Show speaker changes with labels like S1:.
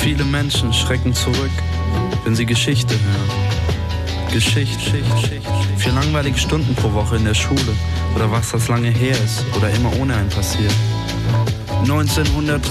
S1: Viele Menschen schrecken zurück, wenn sie Geschichte hören. Geschichte. 4 langweilige Stunden pro Woche in der Schule oder was das lange her ist oder immer ohne einen passiert. 1903